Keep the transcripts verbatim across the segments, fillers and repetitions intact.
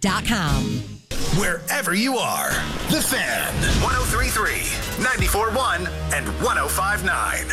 dot com. Wherever you are, The Fan, one oh three point three, ninety-four point one, and one oh five point nine.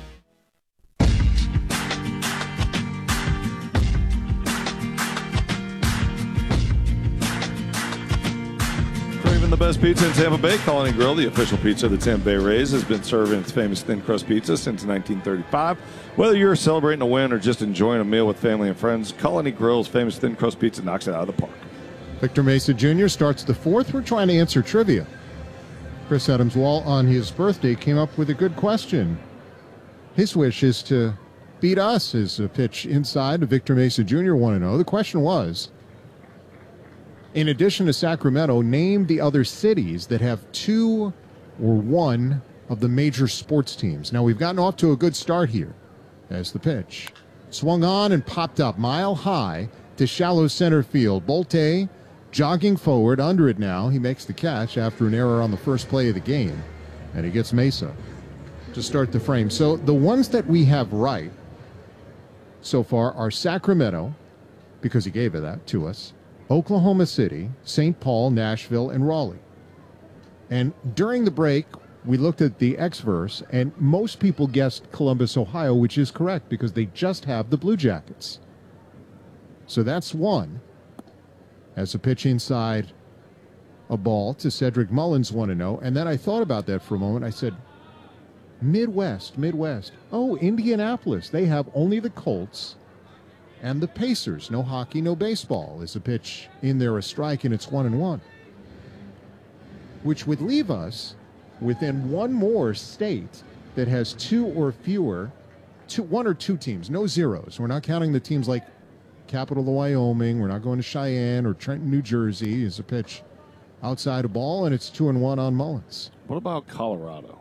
Craving the best pizza in Tampa Bay? Colony Grill, the official pizza of the Tampa Bay Rays, has been serving its famous thin crust pizza since nineteen thirty-five. Whether you're celebrating a win or just enjoying a meal with family and friends, Colony Grill's famous thin crust pizza knocks it out of the park. Victor Mesa Junior starts the fourth. We're trying to answer trivia. Chris Adams-Wall, on his birthday, came up with a good question. His wish is to beat us as a pitch inside to Victor Mesa Junior one and oh. The question was, in addition to Sacramento, name the other cities that have two or one of the major sports teams. Now, we've gotten off to a good start here as the pitch swung on and popped up mile high to shallow center field. Bolte jogging forward, under it now. He makes the catch after an error on the first play of the game, and he gets Mesa to start the frame. So the ones that we have right so far are Sacramento, because he gave it that to us, Oklahoma City, Saint Paul, Nashville, and Raleigh. And during the break, we looked at the X-verse, and most people guessed Columbus, Ohio, which is correct because they just have the Blue Jackets. So that's one. As a pitch inside, a ball to Cedric Mullins, one and oh. And then I thought about that for a moment. I said, Midwest, Midwest. Oh, Indianapolis. They have only the Colts and the Pacers. No hockey, no baseball. Is a pitch in there, a strike, and it's one and one. Which would leave us within one more state that has two or fewer, two, one or two teams, no zeros. We're not counting the teams like Capital of Wyoming. We're not going to Cheyenne or Trenton, New Jersey. Is a pitch outside a ball, and it's two and one on Mullins. What about Colorado?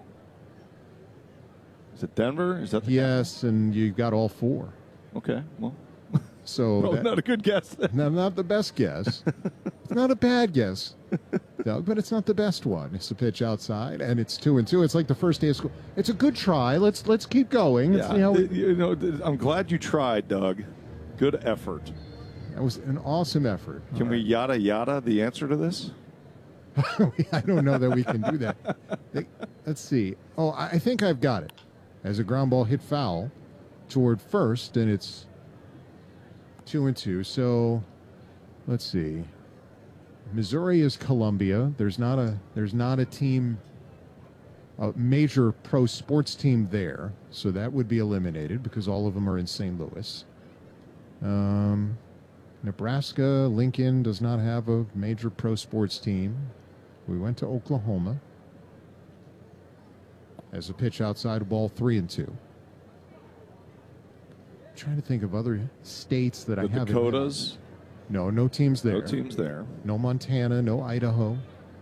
Is it Denver? Is that the yes, capital? And you got all four. Okay, well, so well, that, not a good guess. not, not the best guess. It's not a bad guess, Doug, but it's not the best one. It's a pitch outside, and it's two and two. It's like the first day of school. It's a good try. Let's let's keep going. Yeah, see how we... you know, I'm glad you tried, Doug. Good effort. That was an awesome effort. Can All we right. yada yada the answer to this? I don't know that we can do that. They, let's see. Oh, I think I've got it. As a ground ball hit foul toward first, and it's two and two. So let's see. Missouri is Columbia. There's not a there's not a team, a major pro sports team there. So that would be eliminated because all of them are in Saint Louis. Um, Nebraska, Lincoln does not have a major pro sports team. We went to Oklahoma. As a pitch outside a ball, three and two. I'm trying to think of other states that the I haven't. Dakotas? No, no teams there. No teams there. No Montana, no Idaho.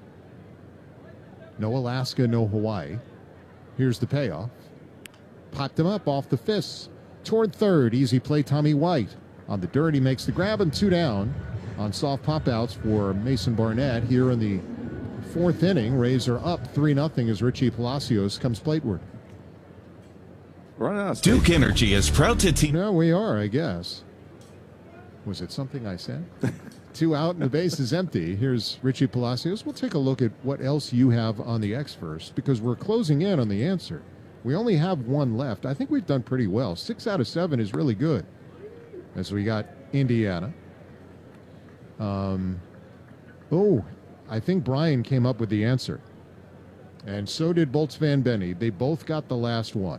No Alaska, no Hawaii. Here's the payoff. Popped him up off the fists. Toward third, easy play, Tommy White. On the dirt, he makes the grab and two down on soft pop-outs for Mason Barnett here in the fourth inning. Rays are up three nothing as Richie Palacios comes plateward. Run out. Duke Energy is proud to team. No, we are, I guess. Was it something I said? Two out and the base is empty. Here's Richie Palacios. We'll take a look at what else you have on the X first because we're closing in on the answer. We only have one left. I think we've done pretty well. Six out of seven is really good. As we got Indiana. Um, oh, I think Brian came up with the answer. And so did Bolts Van Benny. They both got the last one.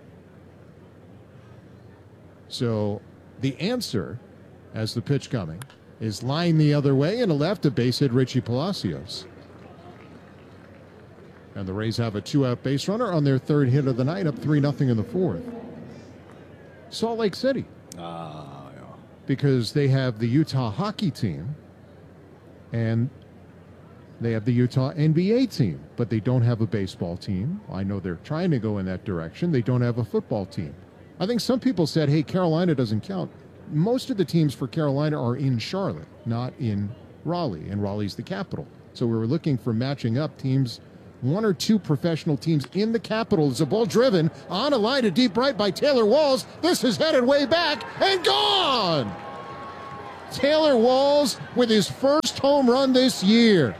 So the answer, as the pitch coming, is line the other way and a left to base hit Richie Palacios. And the Rays have a two-out base runner on their third hit of the night, up three nothing in the fourth. Salt Lake City. Ah, yeah. Because they have the Utah hockey team, and they have the Utah N B A team, but they don't have a baseball team. I know they're trying to go in that direction. They don't have a football team. I think some people said, hey, Carolina doesn't count. Most of the teams for Carolina are in Charlotte, not in Raleigh, and Raleigh's the capital. So we were looking for matching up teams. One or two professional teams in the capital. There's a ball driven on a line to deep right by Taylor Walls. This is headed way back and gone. Taylor Walls with his first first home run this year.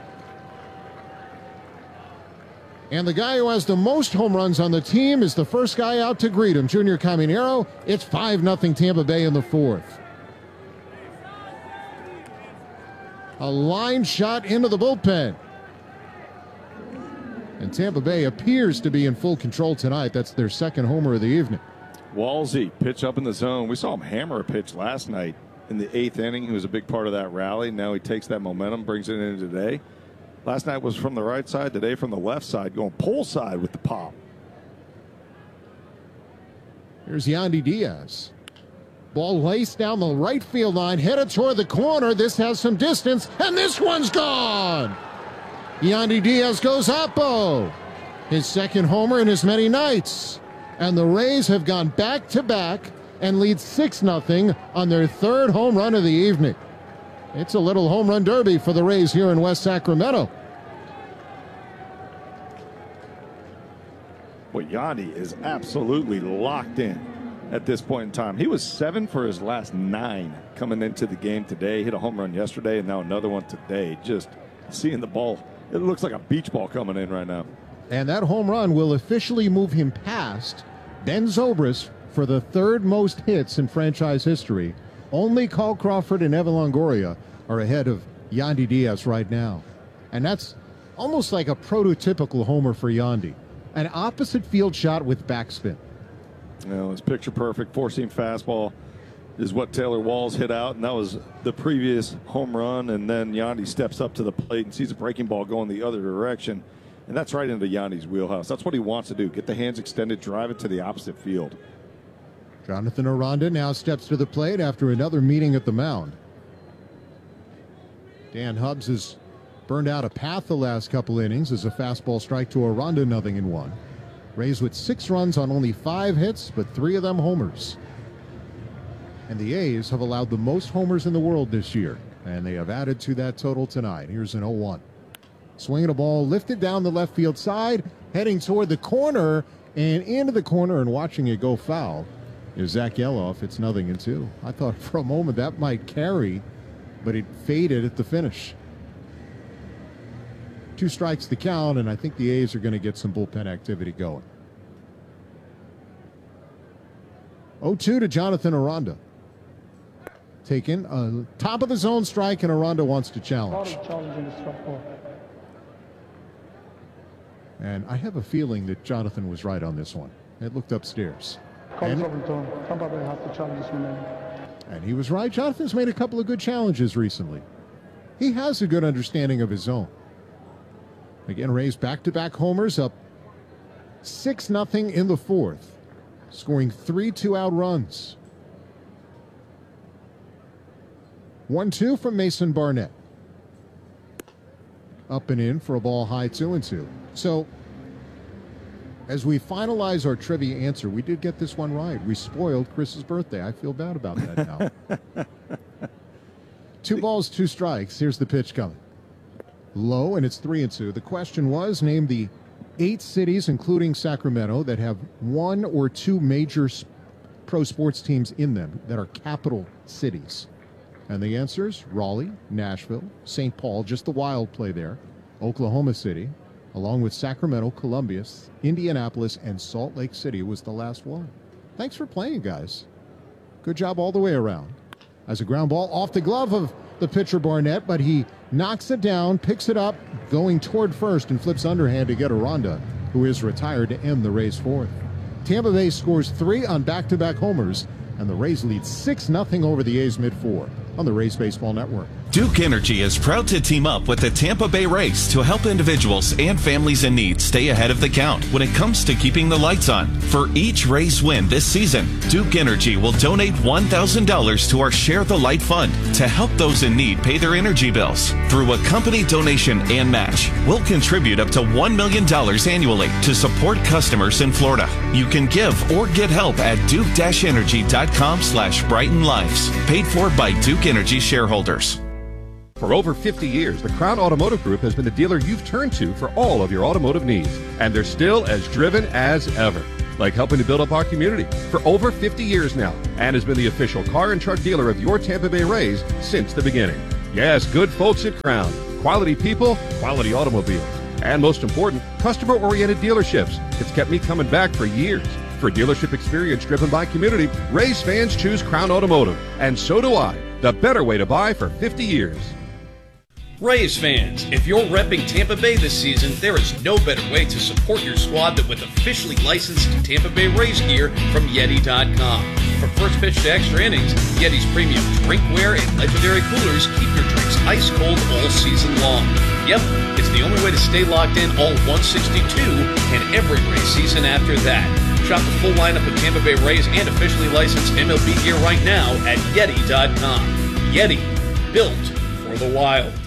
And the guy who has the most home runs on the team is the first guy out to greet him, Junior Caminero. It's five nothing Tampa Bay in the fourth. A line shot into the bullpen. And Tampa Bay appears to be in full control tonight. That's their second homer of the evening. Walsey, pitch up in the zone. We saw him hammer a pitch last night in the eighth inning. He was a big part of that rally. Now he takes that momentum, brings it in today. Last night was from the right side, today from the left side, going pole side with the pop. Here's Yandy Diaz. Ball laced down the right field line, headed toward the corner. This has some distance, and this one's gone. Yandy Diaz goes oppo. His second homer in as many nights. And the Rays have gone back-to-back and lead six nothing on their third home run of the evening. It's a little home run derby for the Rays here in West Sacramento. Well, Yandy is absolutely locked in at this point in time. He was seven for his last nine coming into the game today. Hit a home run yesterday and now another one today. Just seeing the ball, it looks like a beach ball coming in right now. And that home run will officially move him past Ben Zobrist for the third most hits in franchise history. Only Carl Crawford and Evan Longoria are ahead of Yandy Diaz right now. And that's almost like a prototypical homer for Yandy. An opposite field shot with backspin. You know, it's picture perfect. Four-seam fastball is what Taylor Walls hit out, and that was the previous home run. And then Yandy steps up to the plate and sees a breaking ball going the other direction. And that's right into Yandy's wheelhouse. That's what he wants to do. Get the hands extended, drive it to the opposite field. Jonathan Aranda now steps to the plate after another meeting at the mound. Dan Hubbs has burned out a path the last couple innings as a fastball strike to Aranda, nothing in one. Rays with six runs on only five hits, but three of them homers. And the A's have allowed the most homers in the world this year, and they have added to that total tonight. Here's an oh one. Swinging a ball lifted down the left field side, heading toward the corner, and into the corner and watching it go foul is Zach Geloff. It's nothing in two. I thought for a moment that might carry, but it faded at the finish. Two strikes to count, and I think the A's are going to get some bullpen activity going. oh two to Jonathan Aranda. Taken a top of the zone strike, and Aranda wants to challenge. And I have a feeling that Jonathan was right on this one. It looked upstairs. And, and he was right. Jonathan's made a couple of good challenges recently. He has a good understanding of his zone. Again, Rays back-to-back homers, up six nothing in the fourth, scoring three two-out runs. one two from Mason Barnett. Up and in for a ball high, two and two. So, as we finalize our trivia answer, we did get this one right. We spoiled Chris's birthday. I feel bad about that now. Two balls, two strikes. Here's the pitch coming. Low, and it's three and two. The question was, name the eight cities, including Sacramento, that have one or two major pro sports teams in them that are capital cities. And the answers, Raleigh, Nashville, Saint Paul, just the Wild play there, Oklahoma City, along with Sacramento, Columbia, Indianapolis, and Salt Lake City was the last one. Thanks for playing, guys. Good job all the way around. As a ground ball off the glove of the pitcher Barnett, but he knocks it down, picks it up, going toward first, and flips underhand to get Aranda, who is retired to end the Rays' fourth. Tampa Bay scores three on back-to-back homers, and the Rays lead six nothing over the A's mid-four on the Rays Baseball Network. Duke Energy is proud to team up with the Tampa Bay Rays to help individuals and families in need stay ahead of the count when it comes to keeping the lights on. For each Rays win this season, Duke Energy will donate one thousand dollars to our Share the Light Fund to help those in need pay their energy bills. Through a company donation and match, we'll contribute up to one million dollars annually to support customers in Florida. You can give or get help at duke energy dot com slash brighten lives. Paid for by Duke Energy shareholders. For over fifty years, the Crown Automotive Group has been the dealer you've turned to for all of your automotive needs. And they're still as driven as ever, like helping to build up our community for over fifty years now, and has been the official car and truck dealer of your Tampa Bay Rays since the beginning. Yes, good folks at Crown. Quality people, quality automobiles. And most important, customer-oriented dealerships. It's kept me coming back for years. For dealership experience driven by community, Rays fans choose Crown Automotive. And so do I. The better way to buy for fifty years. Rays fans, if you're repping Tampa Bay this season, there is no better way to support your squad than with officially licensed Tampa Bay Rays gear from Yeti dot com. From first pitch to extra innings, Yeti's premium drinkware and legendary coolers keep your drinks ice cold all season long. Yep, it's the only way to stay locked in all one sixty-two and every Rays season after that. Shop the full lineup of Tampa Bay Rays and officially licensed M L B gear right now at Yeti dot com. Yeti, built for the wild.